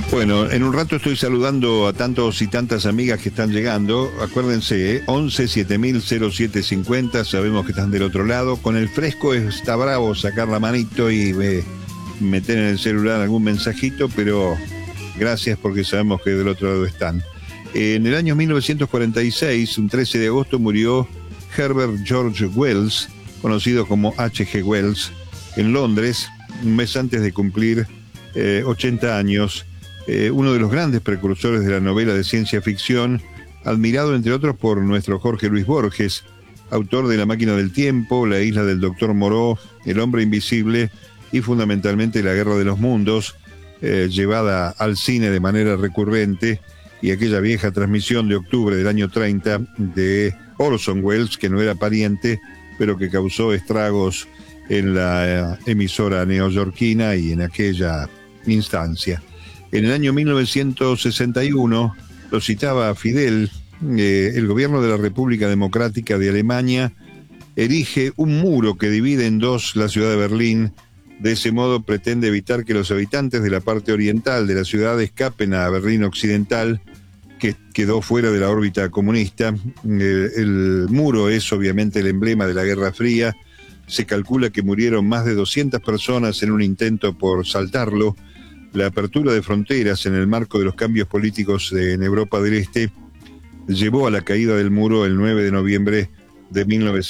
Bueno, en un rato estoy saludando a tantos y tantas amigas que están llegando. Acuérdense, 11 7000 0750, sabemos que están del otro lado. Con el fresco está bravo sacar la manito y meter en el celular algún mensajito, pero gracias porque sabemos que del otro lado están. En el año 1946, un 13 de agosto, murió Herbert George Wells, conocido como H.G. Wells, en Londres, un mes antes de cumplir 80 años. Uno de los grandes precursores de la novela de ciencia ficción, admirado entre otros por nuestro Jorge Luis Borges, autor de La máquina del tiempo, La isla del doctor Moreau, El hombre invisible y fundamentalmente La guerra de los mundos, llevada al cine de manera recurrente, y aquella vieja transmisión de octubre del año 30 de Orson Welles, que no era pariente, pero que causó estragos en la emisora neoyorquina y en aquella instancia. En el año 1961, lo citaba Fidel, el gobierno de la República Democrática de Alemania erige un muro que divide en dos la ciudad de Berlín. De ese modo pretende evitar que los habitantes de la parte oriental de la ciudad escapen a Berlín Occidental, que quedó fuera de la órbita comunista. El muro es obviamente el emblema de la Guerra Fría. Se calcula que murieron más de 200 personas en un intento por saltarlo. La apertura de fronteras en el marco de los cambios políticos en Europa del Este llevó a la caída del muro el 9 de noviembre de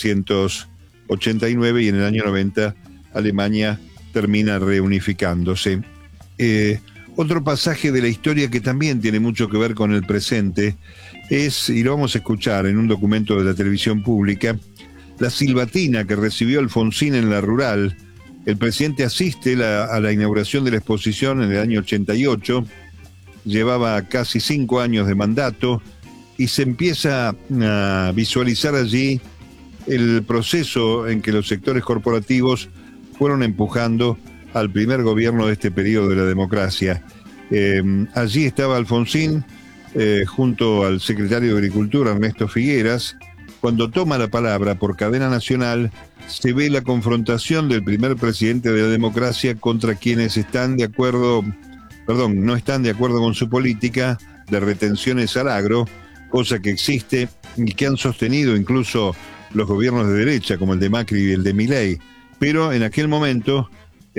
1989, y en el año 90 Alemania termina reunificándose. Otro pasaje de la historia que también tiene mucho que ver con el presente es, y lo vamos a escuchar en un documento de la televisión pública, la silbatina que recibió Alfonsín en la Rural. El presidente asiste a la inauguración de la exposición en el año 88, llevaba casi 5 años de mandato, y se empieza a visualizar allí el proceso en que los sectores corporativos fueron empujando al primer gobierno de este periodo de la democracia. Allí estaba Alfonsín, junto al secretario de Agricultura, Ernesto Figueras. Cuando toma la palabra por cadena nacional, se ve la confrontación del primer presidente de la democracia contra quienes no están de acuerdo con su política de retenciones al agro, cosa que existe y que han sostenido incluso los gobiernos de derecha, como el de Macri y el de Milei. Pero en aquel momento,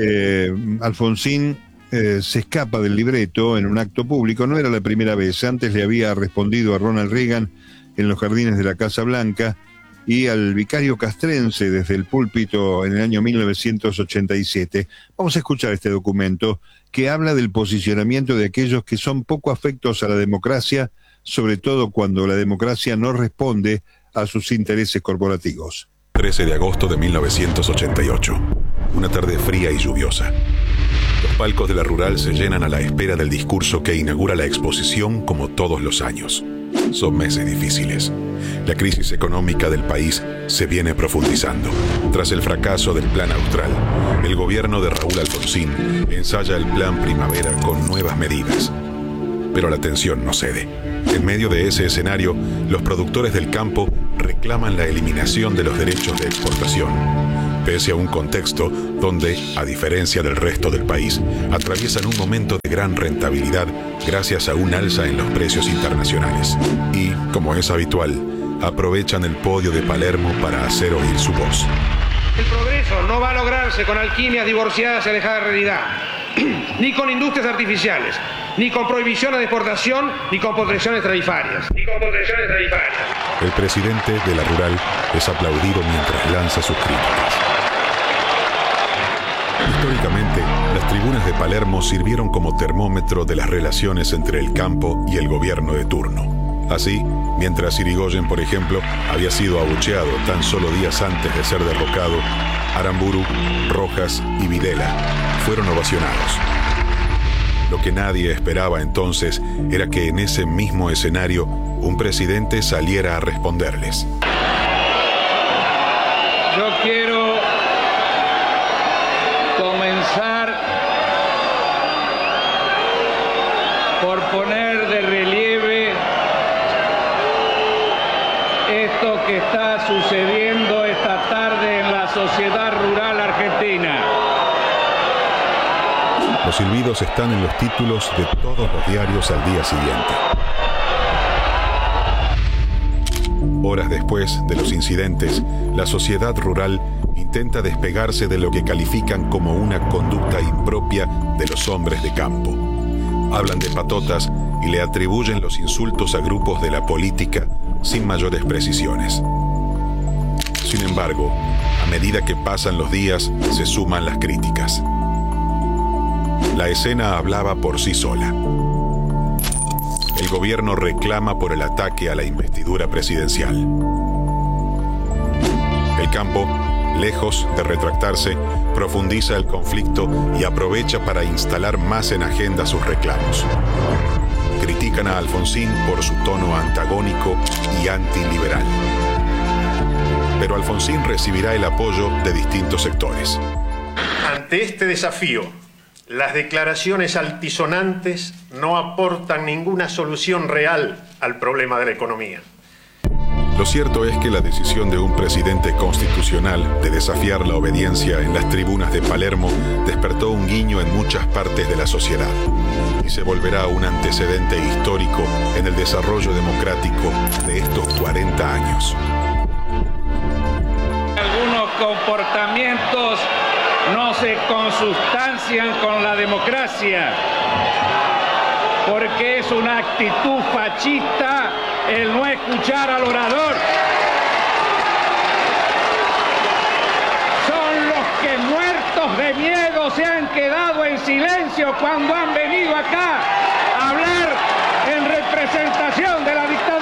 Alfonsín se escapa del libreto en un acto público. No era la primera vez, antes le había respondido a Ronald Reagan en los jardines de la Casa Blanca, y al vicario castrense desde el púlpito en el año 1987. Vamos a escuchar este documento que habla del posicionamiento de aquellos que son poco afectos a la democracia, sobre todo cuando la democracia no responde a sus intereses corporativos. 13 de agosto de 1988. Una tarde fría y lluviosa. Los palcos de la Rural se llenan a la espera del discurso que inaugura la exposición, como todos los años. Son meses difíciles. La crisis económica del país se viene profundizando. Tras el fracaso del Plan Austral, el gobierno de Raúl Alfonsín ensaya el Plan Primavera con nuevas medidas. Pero la tensión no cede. En medio de ese escenario, los productores del campo reclaman la eliminación de los derechos de exportación, pese a un contexto donde, a diferencia del resto del país, atraviesan un momento de gran rentabilidad gracias a un alza en los precios internacionales. Y, como es habitual, aprovechan el podio de Palermo para hacer oír su voz. El progreso no va a lograrse con alquimias divorciadas y alejadas de la realidad, ni con industrias artificiales, ni con prohibiciones de exportación, ni con protecciones tarifarias. El presidente de la Rural es aplaudido mientras lanza sus críticas. Históricamente, las tribunas de Palermo sirvieron como termómetro de las relaciones entre el campo y el gobierno de turno. Así, mientras Irigoyen, por ejemplo, había sido abucheado tan solo días antes de ser derrocado, Aramburu, Rojas y Videla fueron ovacionados. Lo que nadie esperaba entonces era que en ese mismo escenario un presidente saliera a responderles. Yo quiero comenzar por poner de relieve esto que está sucediendo esta tarde en la sociedad rural argentina. Los silbidos están en los títulos de todos los diarios al día siguiente. Horas después de los incidentes, la sociedad rural intenta despegarse de lo que califican como una conducta impropia de los hombres de campo. Hablan de patotas y le atribuyen los insultos a grupos de la política sin mayores precisiones. Sin embargo, a medida que pasan los días, se suman las críticas. La escena hablaba por sí sola. El gobierno reclama por el ataque a la investidura presidencial. El campo, lejos de retractarse, profundiza el conflicto y aprovecha para instalar más en agenda sus reclamos. Critican a Alfonsín por su tono antagónico y antiliberal. Pero Alfonsín recibirá el apoyo de distintos sectores. Ante este desafío, las declaraciones altisonantes no aportan ninguna solución real al problema de la economía. Lo cierto es que la decisión de un presidente constitucional de desafiar la obediencia en las tribunas de Palermo despertó un guiño en muchas partes de la sociedad y se volverá un antecedente histórico en el desarrollo democrático de estos 40 años. Algunos comportamientos no se consustancian con la democracia, porque es una actitud fascista el no escuchar al orador. Son los que muertos de miedo se han quedado en silencio cuando han venido acá a hablar en representación de la dictadura.